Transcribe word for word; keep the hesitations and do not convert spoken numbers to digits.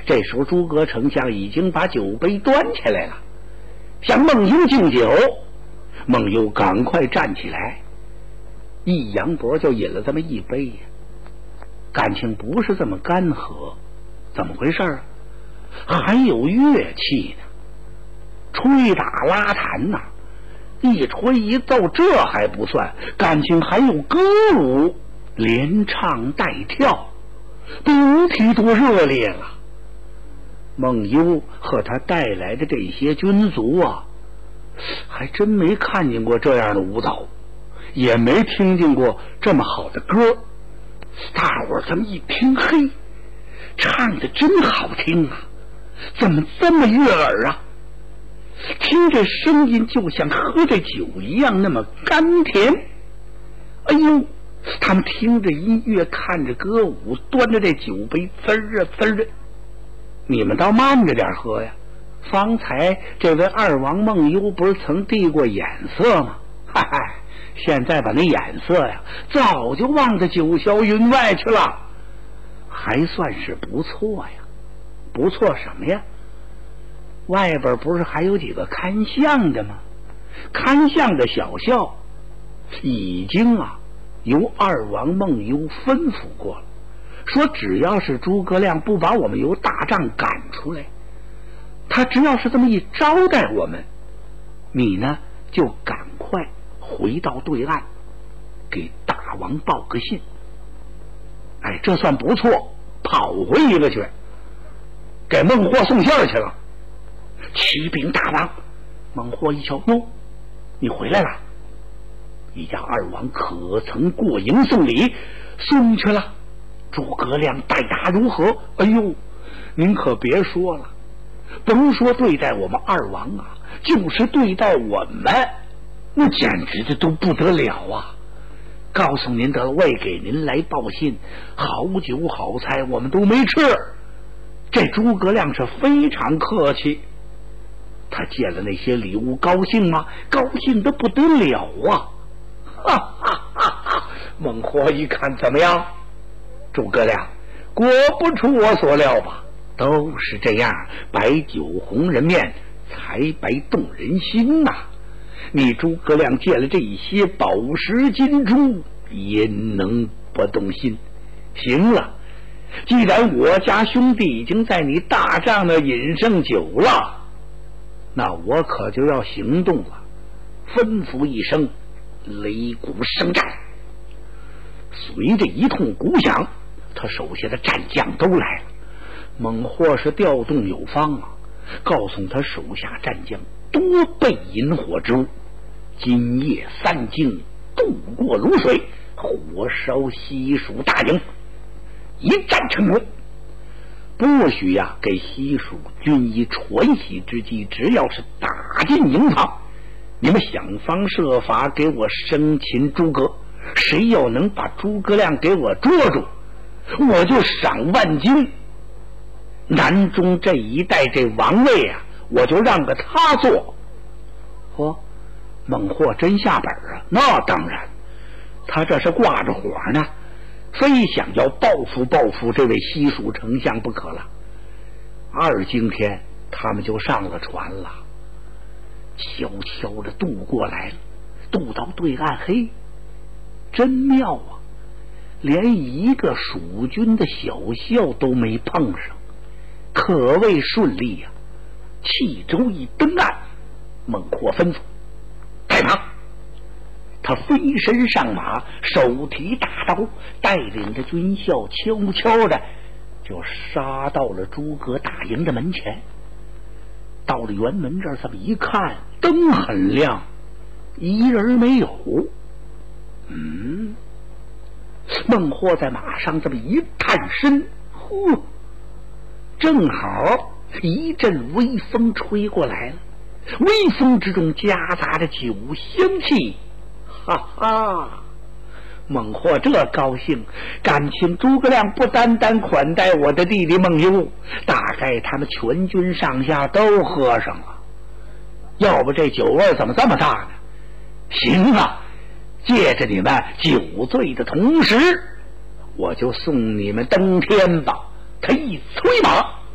这时候诸葛丞相已经把酒杯端起来了，向孟优敬酒。孟优赶快站起来，一扬脖就饮了这么一杯呀。感情不是这么干喝，怎么回事啊？还有乐器呢，吹打拉弹呐、啊，一吹一奏，这还不算，感情还有歌舞，连唱带跳，别提多热烈了。孟优和他带来的这些军卒啊，还真没看见过这样的舞蹈，也没听见过这么好的歌。大伙儿这么一听，嘿，唱的真好听啊，怎么这么悦耳啊？听这声音就像喝着酒一样，那么甘甜。哎呦，他们听着音乐，看着歌舞，端着这酒杯，滋儿啊滋儿的。你们倒慢着点喝呀！方才这位二王孟优不是曾递过眼色吗？嗨嗨，现在把那眼色呀，早就忘在九霄云外去了，还算是不错呀。不错什么呀？外边不是还有几个看相的吗？看相的小校已经啊由二王孟优吩咐过了，说只要是诸葛亮不把我们由大帐赶出来，他只要是这么一招待我们，你呢就赶快回到对岸给大王报个信。哎，这算不错，跑回一个去，给孟获送信去了。启禀大王。孟获一瞧，哟，你回来了，你家二王可曾过营送礼？送去了。诸葛亮待答如何？哎呦，您可别说了，甭说对待我们二王啊，就是对待我们，那简直的都不得了啊！告诉您得了，为给您来报信，好酒好菜我们都没吃。这诸葛亮是非常客气，他见了那些礼物高兴吗？高兴的不得了啊！哈哈哈哈！孟获一看，怎么样？诸葛亮果不出我所料吧，都是这样，白酒红人面，才白动人心呐、啊！你诸葛亮见了这些宝石金珠，焉能不动心？行了，既然我家兄弟已经在你大帐那饮上酒了，那我可就要行动了。吩咐一声，擂鼓声战。随着一通鼓响，他手下的战将都来了。孟获是调动有方啊，告诉他手下战将多备引火之物，今夜三更渡过泸水，火烧西蜀大营，一战成功。不许呀、啊、给西蜀军以喘息之机，只要是打进营房，你们想方设法给我生擒诸葛，谁要能把诸葛亮给我捉住，我就赏万金。南中这一带这王位啊，我就让个他做。嚯，孟获真下本啊！那当然，他这是挂着火呢，非想要报复报复这位西蜀丞相不可了。二更天，他们就上了船了，悄悄的渡过来了，渡到对岸，嘿，真妙啊！连一个蜀军的小校都没碰上，可谓顺利呀、啊！汽舟一登岸，孟获吩咐带马。他飞身上马，手提大刀，带领着军校悄悄的就杀到了诸葛大营的门前。到了辕门这儿，这么一看，灯很亮，一人没有。嗯，孟获在马上这么一探身，呼，正好一阵微风吹过来了，微风之中夹杂着酒香气。哈哈，孟获这高兴，感情诸葛亮不单单款待我的弟弟孟优，大概他们全军上下都喝上了，要不这酒味怎么这么大呢？行啊，借着你们酒醉的同时，我就送你们登天吧。他一催马，